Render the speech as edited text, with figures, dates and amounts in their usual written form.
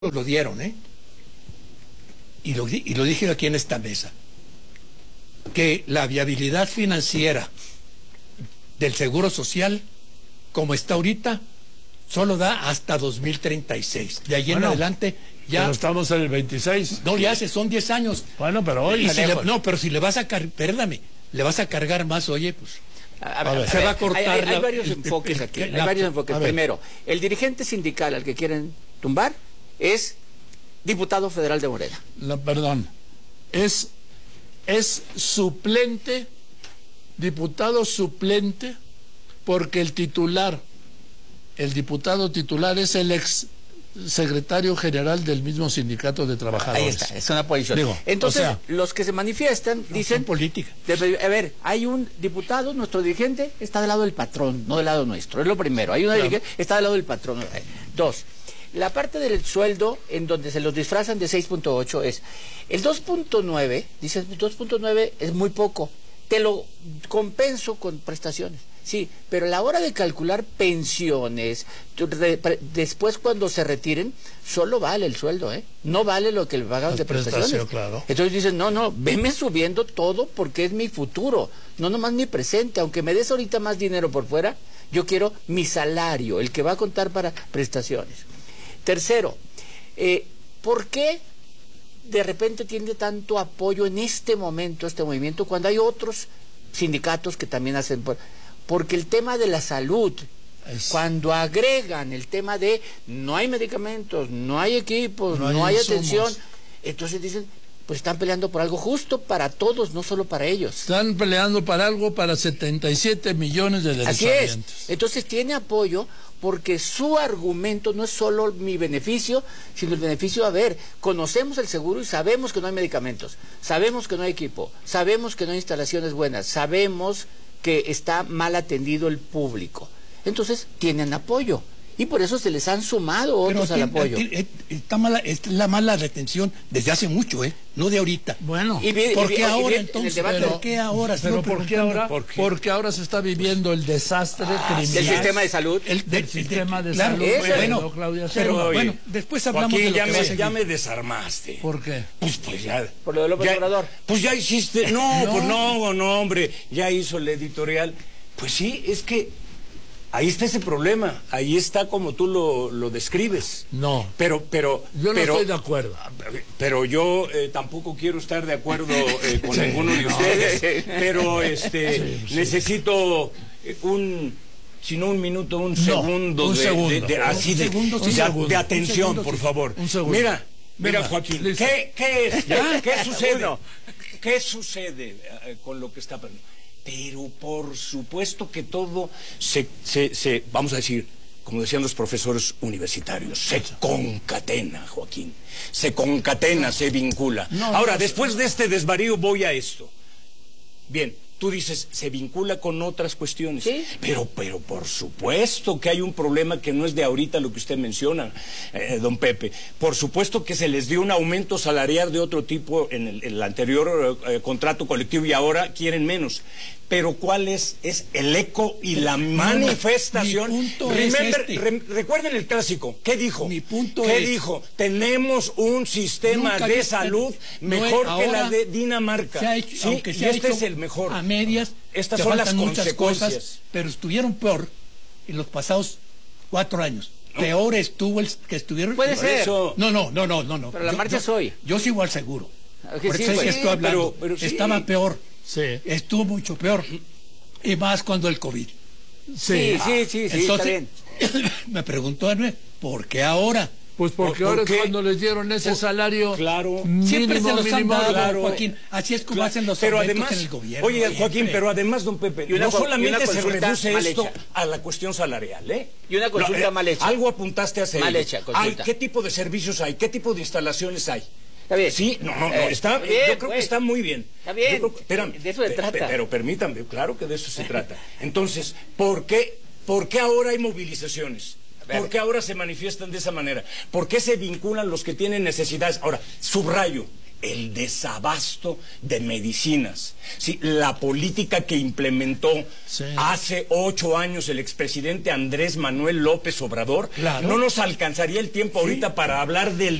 lo dieron, ¿eh? Y lo dije aquí en esta mesa, que la viabilidad financiera del Seguro Social, como está ahorita, solo da hasta 2036. De allí en adelante ya... Pero estamos en el 26. No le hace, son 10 años. Bueno, pero hoy... No, pero si le vas a cargar, perdóname, le vas a cargar más, oye, pues... Se va a cortar. Hay varios enfoques aquí. Hay varios enfoques. Primero, el dirigente sindical al que quieren tumbar es diputado federal de Morena. Perdón. Es suplente, diputado suplente, porque el diputado titular es el ex secretario general del mismo sindicato de trabajadores. Ahí está, es una posición. Digo, entonces, los que se manifiestan dicen... política. A ver, hay un diputado, nuestro dirigente, está del lado del patrón, no del lado nuestro. Es lo primero. Hay una dirigente, está del lado del patrón. Dos, la parte del sueldo en donde se los disfrazan de 6.8 es... El 2.9, dices, 2.9 es muy poco. Te lo compenso con prestaciones. Sí, pero a la hora de calcular pensiones, después cuando se retiren, solo vale el sueldo, ¿eh? No vale lo que le pagan de prestaciones. Claro. Entonces dicen, no, veme subiendo todo porque es mi futuro, no nomás mi presente. Aunque me des ahorita más dinero por fuera, yo quiero mi salario, el que va a contar para prestaciones. Tercero, ¿por qué de repente tiene tanto apoyo en este momento, este movimiento, cuando hay otros sindicatos que también hacen... Porque el tema de la salud, cuando agregan el tema de no hay medicamentos, no hay equipos, no hay atención, entonces dicen, pues están peleando por algo justo para todos, no solo para ellos. Están peleando para algo para 77 millones de derechohabientes. Así es. Entonces tiene apoyo porque su argumento no es solo mi beneficio, sino el beneficio, a ver, conocemos el seguro y sabemos que no hay medicamentos, sabemos que no hay equipo, sabemos que no hay instalaciones buenas, sabemos que está mal atendido el público. Entonces tienen apoyo y por eso se les han sumado otros al apoyo. Es la mala retención desde hace mucho, no de ahorita. Bueno, ¿por qué ahora entonces? ¿Por qué ahora? Pero ¿por qué ahora? Porque ahora se está viviendo el desastre criminal del sistema de salud. El sistema de salud. Bueno, Claudia, pero bueno, después hablamos Joaquín, de lo que ya me desarmaste. ¿Por qué? Pues ya. Por lo de López Obrador. Pues ya hiciste. No, hombre, ya hizo el editorial. Pues sí, es que ahí está ese problema, ahí está como tú lo describes. No. Pero yo no estoy de acuerdo. Pero yo tampoco quiero estar de acuerdo con ninguno de ustedes. Pero necesito si no un minuto, un segundo de atención, por favor. Un segundo. Mira, Joaquín, ¿qué sucede? ¿Qué sucede con lo que está pasando? Pero por supuesto que todo vamos a decir, como decían los profesores universitarios, se concatena, Joaquín. Se concatena, se vincula. Ahora, después de este desvarío voy a esto. Bien, tú dices, se vincula con otras cuestiones. ¿Sí? Pero por supuesto que hay un problema que no es de ahorita lo que usted menciona, don Pepe. Por supuesto que se les dio un aumento salarial de otro tipo en el anterior contrato colectivo y ahora quieren menos. Pero ¿cuál es el eco y la manifestación? Recuerden el clásico. ¿Qué dijo? ¿Qué dijo? Tenemos un sistema de salud mejor que la de Dinamarca. Se ha hecho, aunque se ha hecho es el mejor. A medias. Estas son las consecuencias. Cosas, pero estuvieron peor en los pasados 4 años. Peor estuvo el que estuvieron. Puede ser. No. Pero la marcha es hoy. Yo sigo al seguro. Por eso es que estoy hablando. Pero sí. Estaba peor. Sí. Estuvo mucho peor. Y más cuando el COVID. Sí, entonces, está bien. Me preguntó a Noé, ¿por qué ahora? Pues porque ahora es cuando les dieron ese salario. Claro. Siempre se los han dado, claro. Joaquín. Así es como hacen los pero aumentos además, en el gobierno. Oye, Joaquín, pero además, don Pepe, no solamente se reduce esto a la cuestión salarial, Y una consulta mal hecha. Algo apuntaste a hacer. Mal hecha, consulta. ¿Qué tipo de servicios hay? ¿Qué tipo de instalaciones hay? Está bien. Sí, está bien, yo creo que está muy bien. Está bien. Espérame, de eso se trata. Pero permítanme, claro que de eso se trata. Entonces, ¿por qué ahora hay movilizaciones? ¿Por qué ahora se manifiestan de esa manera? ¿Por qué se vinculan los que tienen necesidades? Ahora, subrayo, el desabasto de medicinas. Sí, la política que implementó hace 8 años el expresidente Andrés Manuel López Obrador, Claro. no nos alcanzaría el tiempo ahorita para hablar del